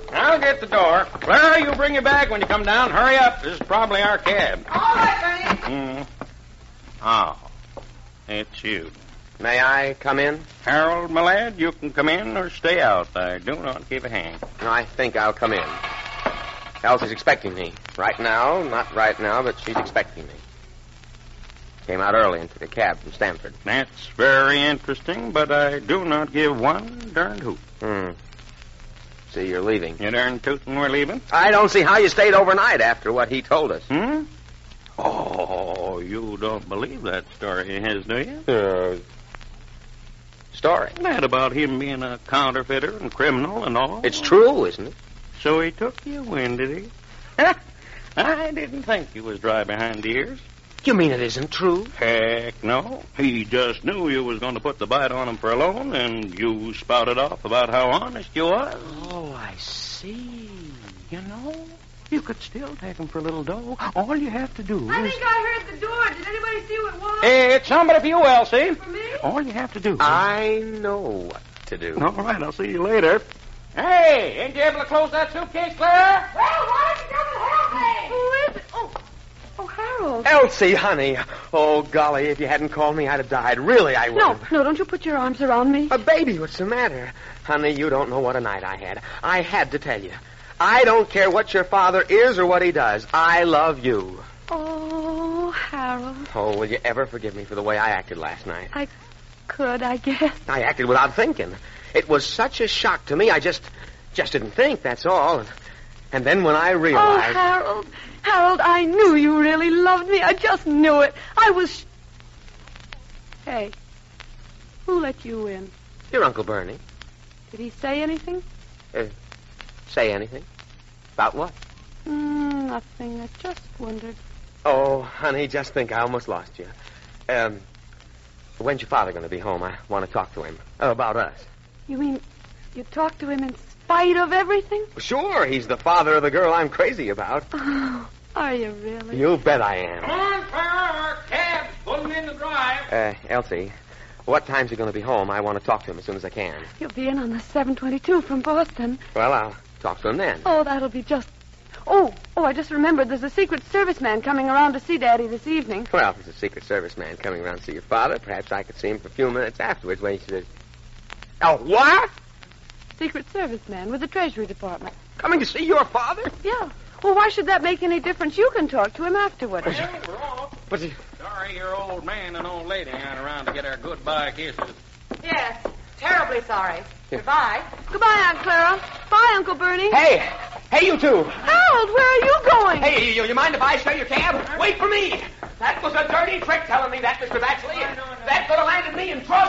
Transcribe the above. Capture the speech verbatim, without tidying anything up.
I'll get the door. Clara, you bring your bag when you come down. Hurry up. This is probably our cab. All right, Bernie. Hmm. Oh, it's you. May I come in? Harold, my lad, you can come in or stay out. I do not give a hang. I think I'll come in. Elsie's expecting me. Right now, not right now, but she's expecting me. Came out early and took a cab from Stamford. That's very interesting, but I do not give one darned hoot. Hmm. See, you're leaving. You darn tootin' we're leaving? I don't see how you stayed overnight after what he told us. Hmm? Oh, you don't believe that story of his, do you? Uh, story? That about him being a counterfeiter and criminal and all. It's true, isn't it? So he took you in, did he? I didn't think you was dry behind the ears. You mean it isn't true? Heck no. He just knew you was going to put the bite on him for a loan, and you spouted off about how honest you was. Oh, I see. You know, you could still take him for a little dough. All you have to do I is... think I heard the door. Did anybody see what it was? Hey, it's somebody for you, Elsie. For me? All you have to do is... I know what to do. All right, I'll see you later. Hey, ain't you able to close that suitcase, Clara? Well, why don't you come and help me? Who is it? Oh, oh, Harold. Elsie, honey. Oh, golly, if you hadn't called me, I'd have died. Really, I would. No, no, don't you put your arms around me. A baby, what's the matter? Honey, you don't know what a night I had. I had to tell you. I don't care what your father is or what he does. I love you. Oh, Harold. Oh, will you ever forgive me for the way I acted last night? I could, I guess. I acted without thinking. It was such a shock to me, I just just didn't think, that's all. And, and then when I Oh, realized... Harold. Harold, I knew you really loved me. I just knew it. I was... Hey, who let you in? Your Uncle Bernie. Did he say anything? Uh, say anything? About what? Mm, nothing. I just wondered. Oh, honey, just think, I almost lost you. Um, when's your father going to be home? I want to talk to him. Uh, about us. You mean you talked to him in spite of everything? Sure, he's the father of the girl I'm crazy about. Oh, are you really? You bet I am. Come on, Clara, our cab's pulling in the drive. Uh, Elsie, what time's he going to be home? I want to talk to him as soon as I can. He'll be in on the seven twenty-two from Boston. Well, I'll talk to him then. Oh, that'll be just... Oh, oh, I just remembered there's a Secret Service man coming around to see Daddy this evening. Well, if there's a Secret Service man coming around to see your father, perhaps I could see him for a few minutes afterwards when he says... Oh, what? Secret Service man with the Treasury Department. Coming to see your father? Yeah. Well, why should that make any difference? You can talk to him afterwards. Well, we're off. What's he... Sorry your old man and old lady aren't around to get our goodbye kisses. Yes, terribly sorry. Goodbye. Goodbye, Aunt Clara. Bye, Uncle Bernie. Hey! Hey, you two! Harold, where are you going? Hey, you, you mind if I show your cab? Wait for me! That was a dirty trick telling me that, Mister Batchley. That could have landed me in trouble.